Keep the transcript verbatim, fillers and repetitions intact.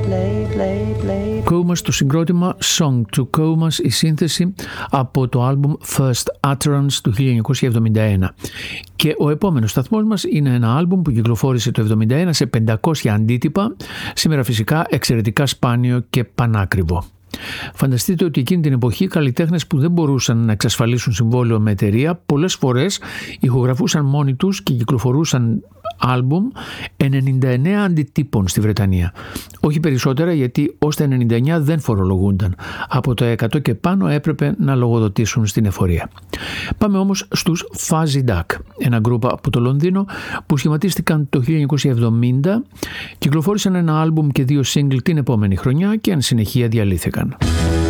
Comas, το συγκρότημα Song to Comas, η σύνθεση από το άλμπουμ First Utterance του χίλια εννιακόσια εβδομήντα ένα. Και ο επόμενος σταθμός μας είναι ένα άλμπουμ που κυκλοφόρησε το εβδομήντα ένα σε πεντακόσια αντίτυπα, σήμερα φυσικά εξαιρετικά σπάνιο και πανάκριβο. Φανταστείτε ότι εκείνη την εποχή καλλιτέχνες που δεν μπορούσαν να εξασφαλίσουν συμβόλαιο με εταιρεία πολλές φορές ηχογραφούσαν μόνοι τους και κυκλοφορούσαν άλμπουμ ενενήντα εννέα αντιτύπων στη Βρετανία. Όχι περισσότερα, γιατί ως τα ενενήντα εννέα δεν φορολογούνταν. Από το εκατό και πάνω έπρεπε να λογοδοτήσουν στην εφορία. Πάμε όμως στους Fuzzy Duck, ένα γκρουπ από το Λονδίνο που σχηματίστηκαν το χίλια εννιακόσια εβδομήντα, κυκλοφόρησαν ένα άλμπουμ και δύο single την επόμενη χρονιά και εν συνεχεία διαλύθηκαν.